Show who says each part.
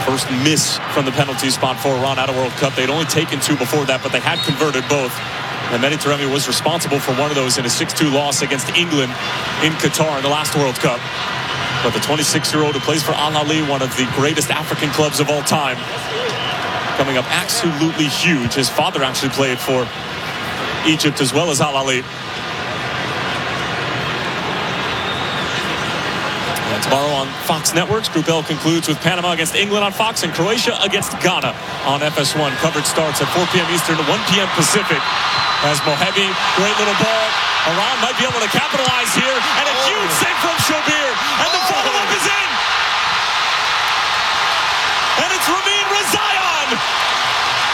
Speaker 1: First miss from the penalty spot for Iran at a World Cup. They'd only taken 2 before that, but they had converted both. And Mehdi Taremi was responsible for one of those in a 6-2 loss against England in Qatar in the last World Cup. But the 26-year-old who plays for Al Ahly, one of the greatest African clubs of all time, coming up absolutely huge. His father actually played for Egypt as well as Al Ahly. And tomorrow on Fox Networks, Group L concludes with Panama against England on Fox and Croatia against Ghana on FS1. Coverage starts at 4 p.m. Eastern to 1 p.m. Pacific. As Mohebi, great little ball. Iran might be able to capitalize here. And a huge save from Shobir. And the follow-up is in.